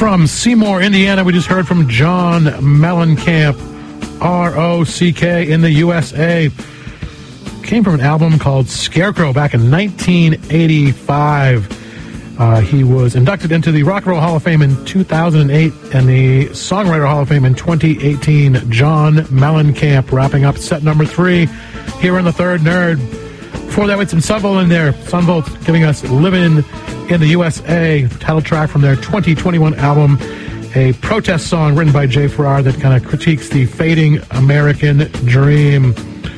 From Seymour, Indiana, we just heard from John Mellencamp, R-O-C-K in the USA. Came from an album called Scarecrow back in 1985. He was inducted into the Rock and Roll Hall of Fame in 2008 and the Songwriter Hall of Fame in 2018. John Mellencamp wrapping up set number 3 here in the Third Nerd. Before that, we had some Sunvolt in there. Sunvolt giving us Livin' in the USA, title track from their 2021 album, a protest song written by Jay Farrar that kind of critiques the fading American dream.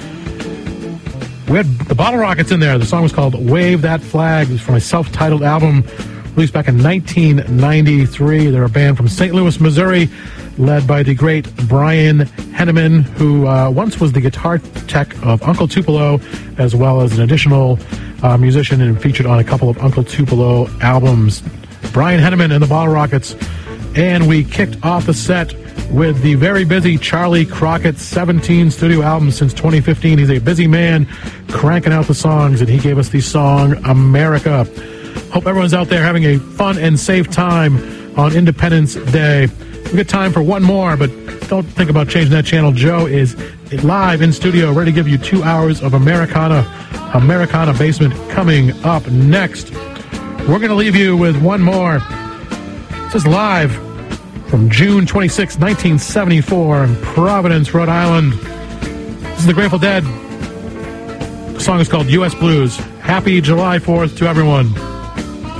We had the Bottle Rockets in there. The song was called Wave That Flag. It was from a self-titled album released back in 1993. They're a band from St. Louis, Missouri, led by the great Brian Henneman, who once was the guitar tech of Uncle Tupelo, as well as an additional musician and featured on a couple of Uncle Tupelo albums. Brian Henneman and the Bottle Rockets. And we kicked off the set with the very busy Charlie Crockett's 17 studio albums since 2015. He's a busy man cranking out the songs, and he gave us the song America. Hope everyone's out there having a fun and safe time on Independence Day. We've got time for one more, but don't think about changing that channel. Joe is live in studio, ready to give you 2 hours of Americana Basement coming up next. We're going to leave you with one more. This is live from June 26, 1974 in Providence, Rhode Island. This is the Grateful Dead. The song is called U.S. Blues. Happy July 4th to everyone.